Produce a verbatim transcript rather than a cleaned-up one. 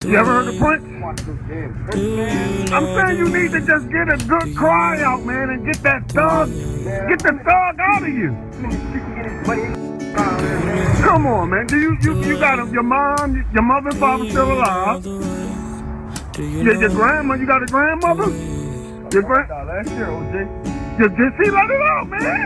You ever heard of Prince? I'm saying you need to just get a good cry out, man, and get that thug, get the thug out of you. Come on, man. Do you you you got a, your mom, your mother and father still alive? Your your grandma, you got a grandmother? Your grand? Last year, O J. You just see, let it out, man.